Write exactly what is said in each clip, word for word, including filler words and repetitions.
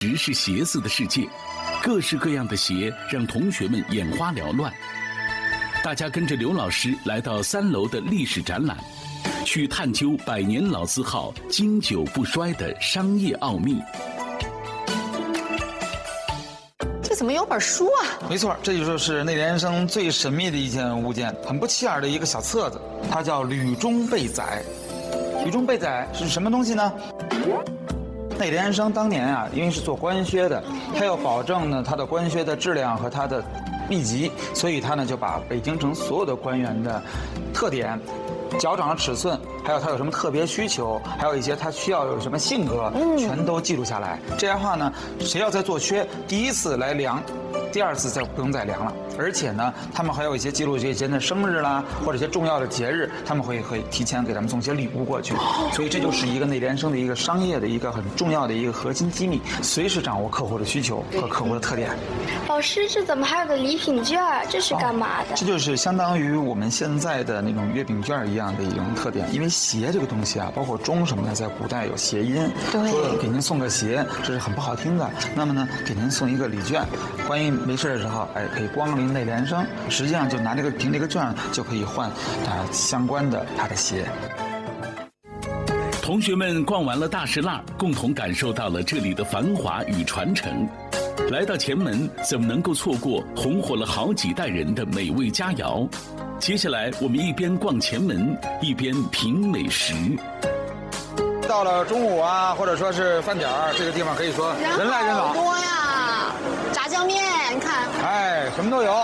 实是鞋子的世界，各式各样的鞋让同学们眼花缭乱。大家跟着刘老师来到三楼的历史展览，去探究百年老字号经久不衰的商业奥秘。 这怎么有本书啊？ 没错，这就是内联升最神秘的一件物件，很不起眼的一个小册子，它叫《吕中备载》。吕中备载是什么东西呢？内联升当年啊，因为是做官靴的，它要保证呢它的官靴的质量和它的秘籍，所以它呢就把北京城所有的官员的特点、脚掌的尺寸，还有他有什么特别需求，还有一些他需要有什么性格，全都记录下来。这样的话呢，谁要再做靴，第一次来量，第二次再不用再量了。而且呢，他们还有一些记录这些人的生日啦，或者一些重要的节日，他们会会提前给他们送一些礼物过去。所以这就是一个内联升的一个商业的一个很重要的一个核心机密，随时掌握客户的需求和客户的特点。 老师，这怎么还有个礼品券？这是干嘛的？ 哦，这就是相当于我们现在的那种月饼券一样的一种特点。因为鞋这个东西啊，包括钟什么的，在古代有谐音，说给您送个鞋，这是很不好听的。那么呢，给您送一个礼券，欢迎没事的时候，哎，可以光临内联升。实际上就拿这个凭这个券就可以换啊相关的他的鞋。 同学们逛完了大石蜡，共同感受到了这里的繁华与传承。来到前门，怎么能够错过红火了好几代人的美味佳肴？接下来，我们一边逛前门，一边品美食。 到了中午啊，或者说是饭点儿，这个地方可以说人来人往。 好多呀，炸酱面，你看， 哎，什么都有。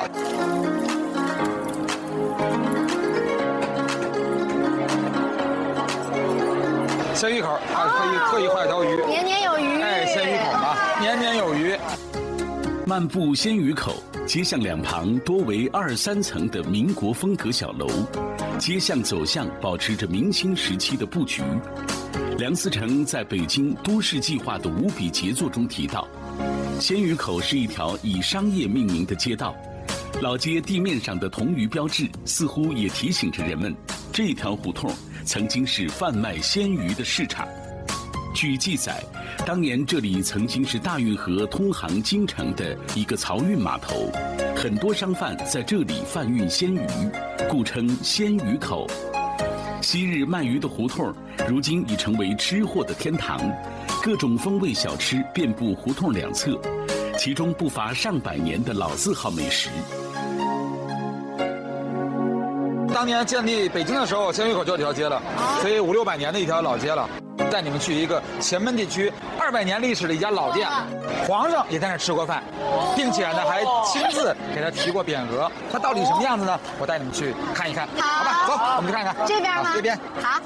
鲜鱼口啊，特意特意画一条鱼， 年年有余。 哎，鲜鱼口嘛，年年有余。 漫步鲜鱼口，街巷两旁多为二三层的民国风格小楼，街巷走向保持着明清时期的布局。梁思成在北京都市计划的五笔杰作中提到，鲜鱼口是一条以商业命名的街道，老街地面上的铜鱼标志似乎也提醒着人们，这条胡同曾经是贩卖鲜鱼的市场。据记载，当年这里曾经是大运河通航京城的一个漕运码头，很多商贩在这里贩运鲜鱼，故称鲜鱼口。昔日卖鱼的胡同，如今已成为吃货的天堂，各种风味小吃遍布胡同两侧，其中不乏上百年的老字号美食。 当年建立北京的时候，鲜鱼口就这条街了，所以五六百年的一条老街了。带你们去一个前门地区二百年历史的一家老店，皇上也在那儿吃过饭，并且呢还亲自给他提过匾额。它到底什么样子呢？我带你们去看一看，好吧？走，我们去看看。 这边吗？ 这边。 好。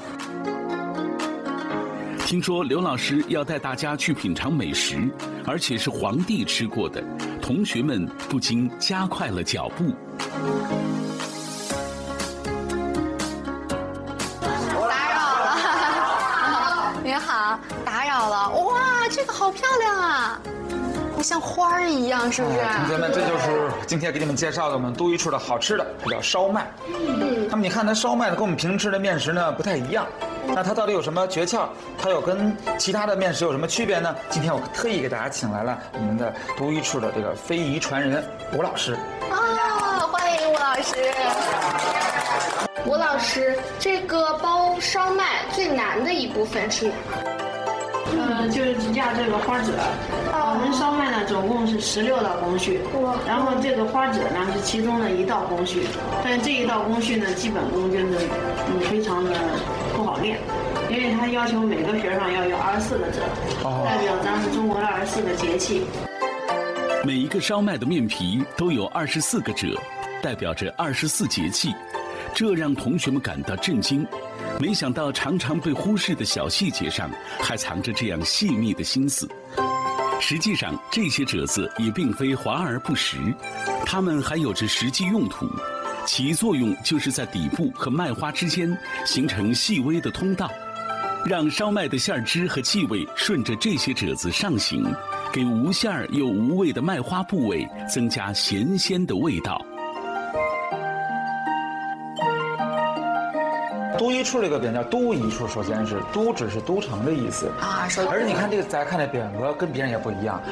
听说刘老师要带大家去品尝美食，而且是皇帝吃过的，同学们不禁加快了脚步。 您好，打扰了。哇，这个好漂亮啊，像花儿一样，是不是？ 哎、同学们，这就是今天给你们介绍的我们都一处的好吃的，这叫烧麦。嗯，那么你看，它烧麦呢，跟我们平时吃的面食呢不太一样。那它到底有什么诀窍？它有跟其他的面食有什么区别呢？今天我特意给大家请来了我们的都一处的这个非遗传人吴老师。 啊，欢迎吴老师。 吴老师，这个包烧麦最难的一部分是哪？ 呃，就是压这个花褶。我们烧麦呢，总共是十六道工序，然后这个花褶呢是其中的一道工序。但这一道工序呢，基本功就是嗯非常的不好练，因为它要求每个穴上要有二十四个褶，代表咱们中国的二十四个节气。 每一个烧麦的面皮都有二十四个褶，代表着二十四节气。这让同学们感到震惊，没想到常常被忽视的小细节上，还藏着这样细密的心思。实际上，这些褶子也并非华而不实，它们还有着实际用途，其作用就是在底部和麦花之间形成细微的通道，让烧麦的馅汁和气味顺着这些褶子上行，给无馅儿又无味的麦花部位增加咸鲜的味道。 都一处这个匾叫都一处，首先是都指是都城的意思啊， 而且你看这个，咱看这匾额跟别人也不一样，